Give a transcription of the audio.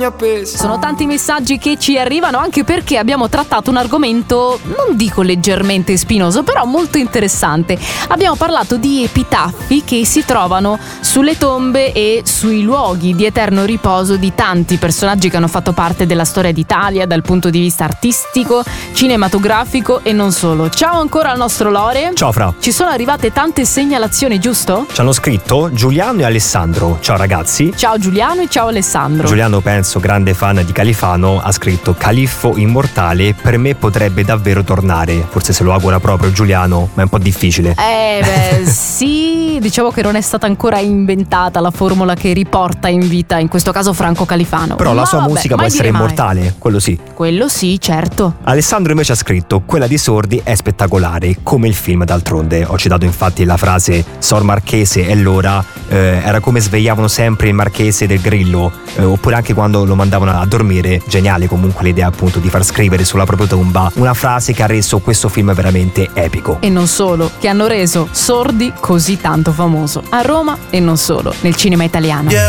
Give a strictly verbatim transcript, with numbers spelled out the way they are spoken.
Sono tanti messaggi che ci arrivano, anche perché abbiamo trattato un argomento, non dico leggermente spinoso, però molto interessante. Abbiamo parlato di epitaffi che si trovano sulle tombe e sui luoghi di eterno riposo di tanti personaggi che hanno fatto parte della storia d'Italia dal punto di vista artistico, cinematografico e non solo. Ciao ancora al nostro Lore. Ciao Fra. Ci sono arrivate tante segnalazioni, giusto? Ci hanno scritto Giuliano e Alessandro. Ciao ragazzi. Ciao Giuliano e ciao Alessandro. Giuliano, penso grande fan di Califano, ha scritto: Califfo immortale per me potrebbe davvero tornare. Forse se lo augura proprio Giuliano, ma è un po' difficile. Eh beh sì, diciamo che non è stata ancora inventata la formula che riporta in vita, in questo caso, Franco Califano. Però la ma sua vabbè, musica può essere immortale, mai. Quello sì. Quello sì, certo. Alessandro invece ha scritto: quella di Sordi è spettacolare, come il film d'altronde. Ho citato infatti la frase Sor Marchese e l'ora, eh, era come svegliavano sempre il Marchese del Grillo, eh, oppure anche quando lo mandavano a dormire. Geniale comunque l'idea appunto di far scrivere sulla propria tomba una frase che ha reso questo film veramente epico. E non solo, che hanno reso Sordi così tanto famoso a Roma e non solo, nel cinema italiano. Yeah.